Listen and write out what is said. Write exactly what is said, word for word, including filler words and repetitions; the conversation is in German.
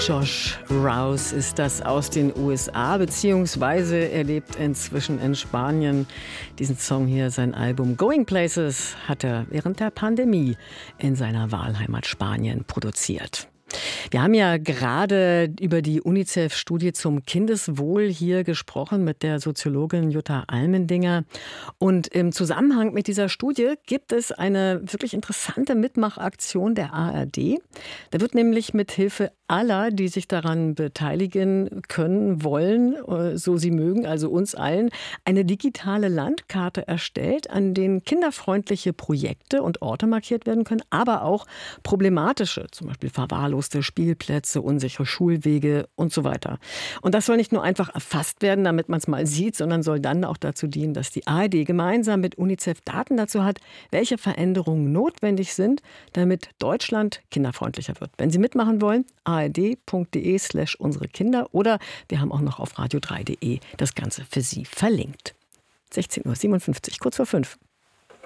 Josh Rouse ist das aus den U S A, beziehungsweise er lebt inzwischen in Spanien. Diesen Song hier, sein Album Going Places, hat er während der Pandemie in seiner Wahlheimat Spanien produziert. Wir haben ja gerade über die UNICEF-Studie zum Kindeswohl hier gesprochen mit der Soziologin Jutta Almendinger. Und im Zusammenhang mit dieser Studie gibt es eine wirklich interessante Mitmachaktion der A R D. Da wird nämlich mit Hilfe aller, die sich daran beteiligen können, wollen, so sie mögen, also uns allen, eine digitale Landkarte erstellt, an denen kinderfreundliche Projekte und Orte markiert werden können, aber auch problematische, zum Beispiel verwahrloste Spielplätze, unsichere Schulwege und so weiter. Und das soll nicht nur einfach erfasst werden, damit man es mal sieht, sondern soll dann auch dazu dienen, dass die A R D gemeinsam mit UNICEF Daten dazu hat, welche Veränderungen notwendig sind, damit Deutschland kinderfreundlicher wird. Wenn Sie mitmachen wollen, a r d punkt d e slash unsere Kinder oder wir haben auch noch auf radio drei punkt de das Ganze für Sie verlinkt. sechzehn Uhr siebenundfünfzig, kurz vor fünf.